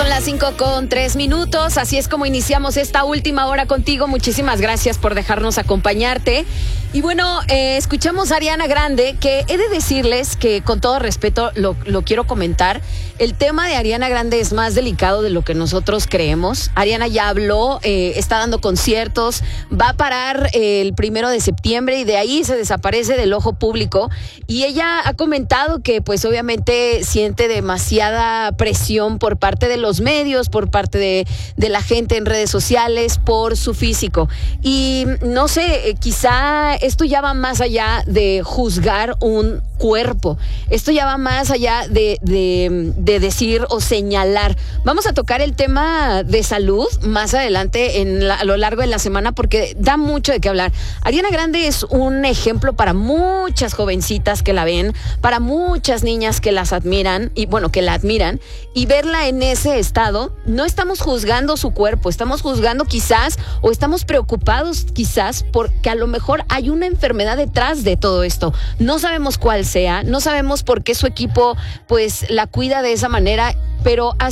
Son las 5:03, así es como iniciamos esta última hora contigo. Muchísimas gracias por dejarnos acompañarte. Y bueno, escuchamos a Ariana Grande, que he de decirles que con todo respeto lo quiero comentar. El tema de Ariana Grande es más delicado de lo que nosotros creemos. Ariana ya habló, está dando conciertos, va a parar el 1 de septiembre y de ahí se desaparece del ojo público. Y ella ha comentado que pues obviamente siente demasiada presión por parte de los medios, por parte de la gente en redes sociales, por su físico. Y no sé, quizá esto ya va más allá de juzgar un cuerpo. Esto ya va más allá de decir o señalar. Vamos a tocar el tema de salud más adelante a lo largo de la semana porque da mucho de qué hablar. Ariana Grande es un ejemplo para muchas jovencitas que la ven, para muchas niñas que las admiran y bueno, que la admiran, y verla en ese estado, no estamos juzgando su cuerpo, estamos juzgando quizás o estamos preocupados quizás porque a lo mejor hay una enfermedad detrás de todo esto. No sabemos cuál sea, no sabemos por qué su equipo pues la cuida de esa manera, pero ha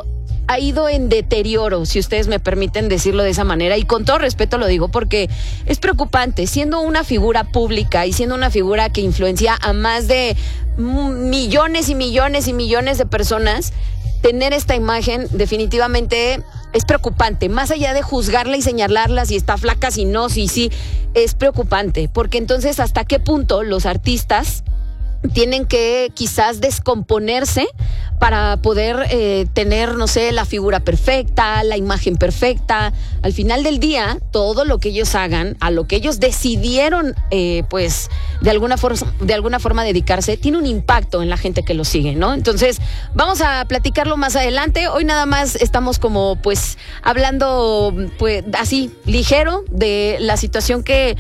ido en deterioro, si ustedes me permiten decirlo de esa manera, y con todo respeto lo digo porque es preocupante, siendo una figura pública y siendo una figura que influencia a más de millones y millones y millones de personas, tener esta imagen definitivamente es preocupante, más allá de juzgarla y señalarla si está flaca, si no, si sí, es preocupante, porque entonces hasta qué punto los artistas tienen que quizás descomponerse para poder tener, no sé, la figura perfecta, la imagen perfecta. Al final del día, todo lo que ellos hagan, a lo que ellos decidieron, pues, de alguna forma dedicarse, tiene un impacto en la gente que los sigue, ¿no? Entonces, vamos a platicarlo más adelante. Hoy nada más estamos como, pues, hablando, pues, así, ligero de la situación que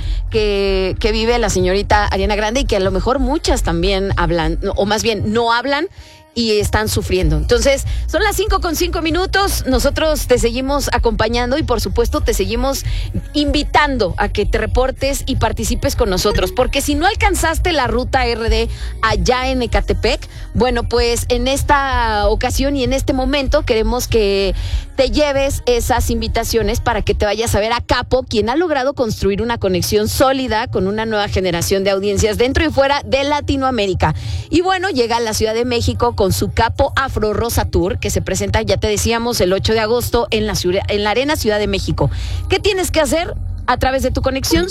vive la señorita Ariana Grande y que a lo mejor muchas también hablan, o más bien no hablan y están sufriendo. Entonces, son las 5:05. Nosotros te seguimos acompañando y por supuesto te seguimos invitando a que te reportes y participes con nosotros, porque si no alcanzaste la ruta RD allá en Ecatepec, bueno, pues en esta ocasión y en este momento queremos que te lleves esas invitaciones para que te vayas a ver a Capo, quien ha logrado construir una conexión sólida con una nueva generación de audiencias dentro y fuera de Latinoamérica. Y bueno, llega a la Ciudad de México con su Capo Afro Rosa Tour, que se presenta, ya te decíamos, el 8 de agosto en la Arena Ciudad de México. ¿Qué tienes que hacer? A través de tu conexión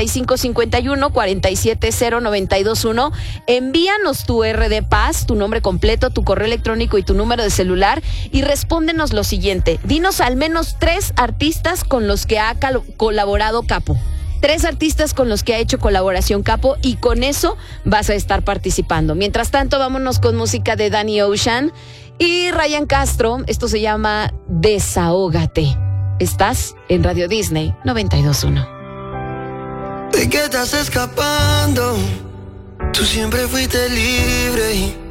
5551-470-921, envíanos tu RD Paz, tu nombre completo, tu correo electrónico y tu número de celular y respóndenos lo siguiente: dinos al menos 3 artistas con los que ha colaborado Capo. 3 artistas con los que ha hecho colaboración Capo, y con eso vas a estar participando. Mientras tanto, vámonos con música de Danny Ocean y Ryan Castro. Esto se llama Desahógate. Estás en Radio Disney 92.1. ¿De qué estás escapando? Tú siempre fuiste libre.